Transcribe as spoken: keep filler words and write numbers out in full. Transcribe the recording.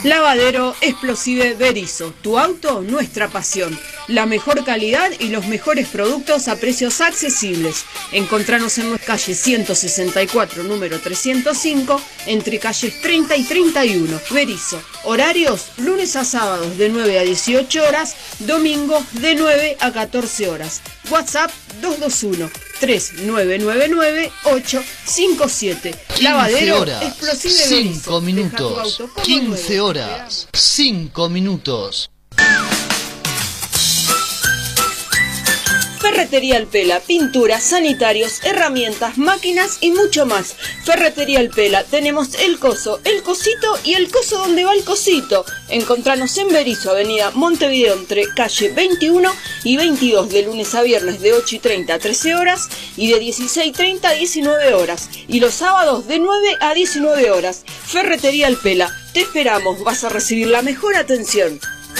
Lavadero Explosive Berisso, tu auto, nuestra pasión. La mejor calidad y los mejores productos a precios accesibles. Encontranos en nuestra calle ciento sesenta y cuatro, número trescientos cinco, entre calles treinta y treinta y uno. Berisso. Horarios, lunes a sábados de nueve a dieciocho horas, domingos de nueve a catorce horas. WhatsApp dos dos uno, tres nueve nueve nueve, ocho cinco siete. Lavadero Explosive Berisso. cinco minutos. quince horas. cinco minutos. Ferretería El Pela, pinturas, sanitarios, herramientas, máquinas y mucho más. Ferretería El Pela, tenemos el coso, el cosito y el coso donde va el cosito. Encontranos en Berisso, avenida Montevideo, entre calle veintiuno y veintidós, de lunes a viernes de ocho y treinta a trece horas y de dieciséis y treinta a diecinueve horas. Y los sábados de nueve a diecinueve horas. Ferretería El Pela, te esperamos, vas a recibir la mejor atención.